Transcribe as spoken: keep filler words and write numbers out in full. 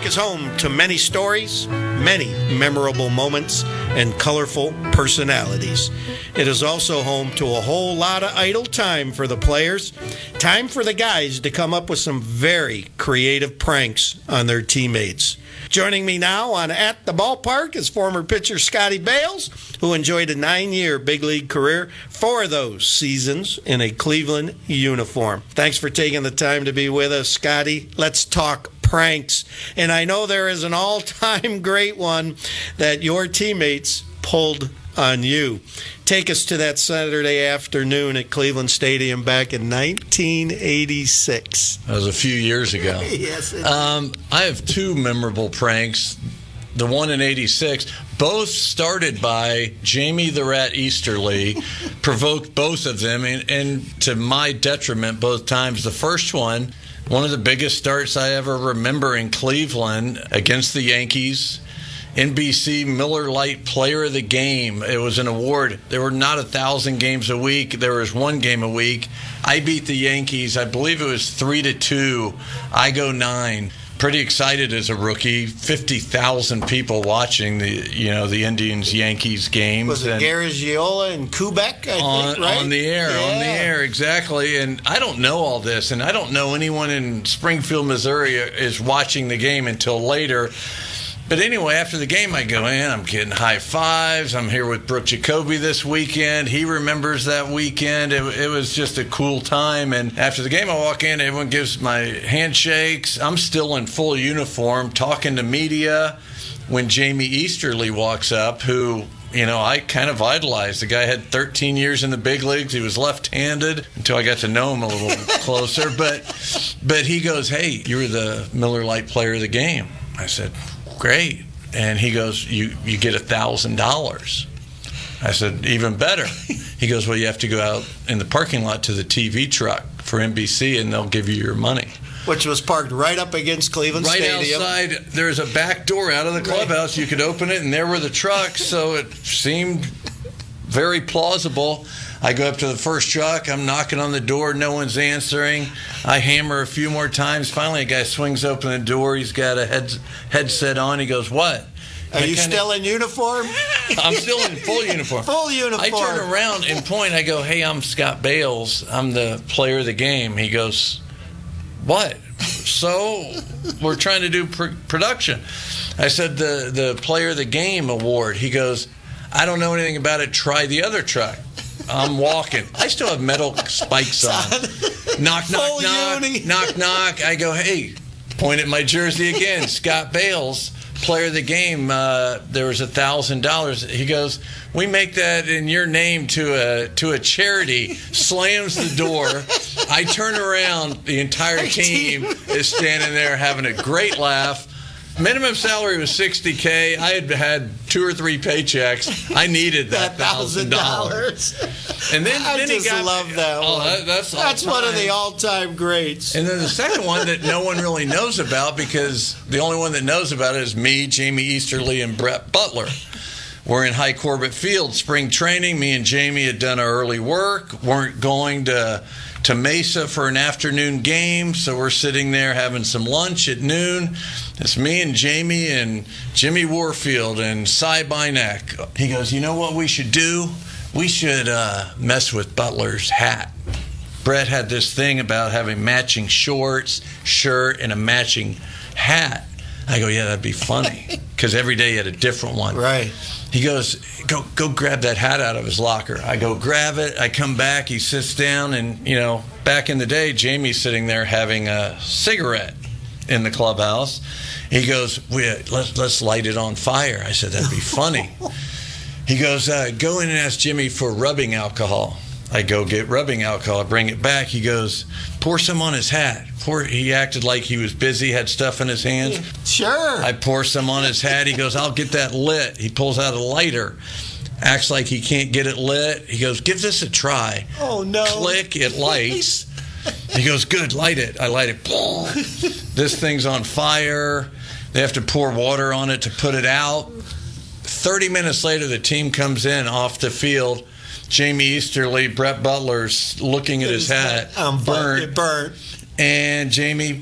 Ballpark is home to many stories, many memorable moments, and colorful personalities. It is also home to a whole lot of idle time for the players. Time for the guys to come up with some very creative pranks on their teammates. Joining me now on At the Ballpark is former pitcher Scotty Bales, who enjoyed a nine-year big league career, four of those seasons in a Cleveland uniform. Thanks for taking the time to be with us, Scotty. Let's talk pranks. And I know there is an all-time great one that your teammates pulled on you. Take us to that Saturday afternoon at Cleveland Stadium back in nineteen eighty-six. That was a few years ago. Yes. It um, I have two memorable pranks. The one in eighty-six, both started by Jamie the Rat Easterly, provoked both of them, and, and to my detriment both times. The first one, one of the biggest starts I ever remember in Cleveland against the Yankees. N B C Miller Lite Player of the Game. It was an award. There were not a thousand games a week. There was one game a week. I beat the Yankees. I believe it was three to two. I go nine. Pretty excited as a rookie. Fifty thousand people watching the you know the Indians Yankees games. was it and Garagiola and Kubek? I on, think, right? on the air, yeah. on the air, exactly. And I don't know all this, and I don't know anyone in Springfield, Missouri is watching the game until later. But anyway, after the game, I go in. I'm getting high fives. I'm here with Brooke Jacoby this weekend. He remembers that weekend. It, it was just a cool time. And after the game, I walk in. Everyone gives my handshakes. I'm still in full uniform, talking to media. When Jamie Easterly walks up, who, you know, I kind of idolized. The guy had thirteen years in the big leagues. He was left-handed until I got to know him a little closer. But, but he goes, "Hey, you were the Miller Lite Player of the Game." I said, "Great." And he goes, you you get a thousand dollars. I said, "Even better." He goes, "Well, you have to go out in the parking lot to the T V truck for N B C and they'll give you your money." Which was parked right up against Cleveland right Stadium. Right outside, there's a back door out of the clubhouse. Right. You could open it, and there were the trucks, so it seemed very plausible. I go up to the first truck. I'm knocking on the door. No one's answering. I hammer a few more times. Finally, a guy swings open the door. He's got a head, headset on. He goes, "What?" Are you still in uniform? I'm still in full uniform. Full uniform. I turn around and point. I go, "Hey, I'm Scott Bales. I'm the player of the game." He goes, "What?" "So we're trying to do pr- production." I said, the, the player of the game award. He goes, "I don't know anything about it. Try the other truck." I'm walking. I still have metal spikes on. Knock, knock, Full knock. uni. Knock, knock. I go, "Hey," point at my jersey again. "Scott Bales, player of the game. Uh, there was a thousand dollars." He goes, "We make that in your name to a to a charity." Slams the door. I turn around. The entire team is standing there having a great laugh. Minimum salary was sixty K. I had had two or three paychecks. I needed that thousand dollars. And then, I then just he got, love that oh, one. That, that's that's one of the all-time greats. And then the second one that no one really knows about, because the only one that knows about it is me, Jamie Easterly, and Brett Butler. We're in High Corbett Field, spring training. Me and Jamie had done our early work, weren't going to to Mesa for an afternoon game, so we're sitting there having some lunch at noon. It's me and Jamie and Jimmy Warfield and Cy Bynack. He goes, "You know what we should do? We should uh, mess with Butler's hat." Brett had this thing about having matching shorts, shirt, and a matching hat. I go, "Yeah, that'd be funny," because every day he had a different one. Right. He goes, go go grab that hat out of his locker. I go grab it. I come back. He sits down, and, you know, back in the day, Jamie's sitting there having a cigarette in the clubhouse. He goes, we, let's, let's light it on fire. I said, "That'd be funny." He goes, uh, "Go in and ask Jimmy for rubbing alcohol." I go get rubbing alcohol. I bring it back. He goes, "Pour some on his hat." Pour, he acted like he was busy, had stuff in his hands. Sure. I pour some on his hat. He goes, "I'll get that lit." He pulls out a lighter. Acts like he can't get it lit. He goes, "Give this a try." Oh, no. Click, it lights. He goes, "Good, light it." I light it. This thing's on fire. They have to pour water on it to put it out. thirty minutes later, the team comes in off the field. Jamie Easterly, Brett Butler's looking at his hat, I'm burnt. burnt. And Jamie